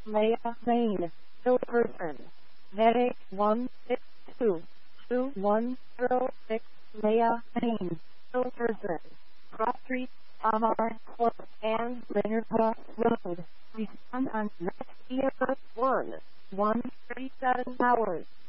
Leah Lane, Hilperson. Medic 162-2106, Leah Lane, Hilperson. Cross Street, Amar Court, and Linerpa Road. Respond on next EFS 1, 1:37 hours.